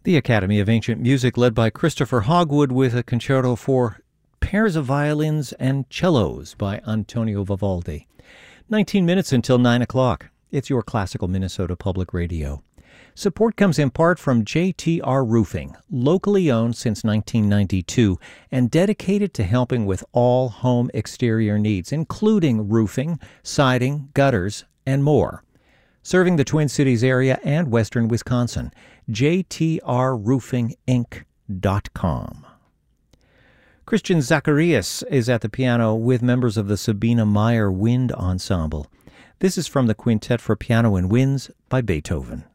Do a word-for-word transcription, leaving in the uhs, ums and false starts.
The Academy of Ancient Music, led by Christopher Hogwood, with a concerto for pairs of violins and cellos by Antonio Vivaldi. nineteen minutes until nine o'clock. It's your Classical Minnesota Public Radio. Support comes in part from J T R Roofing, locally owned since nineteen ninety-two and dedicated to helping with all home exterior needs, including roofing, siding, gutters, and more. Serving the Twin Cities area and western Wisconsin, j t r roofing inc dot com. Christian Zacharias is at the piano with members of the Sabina Meyer Wind Ensemble. This is from the Quintet for Piano and Winds by Beethoven.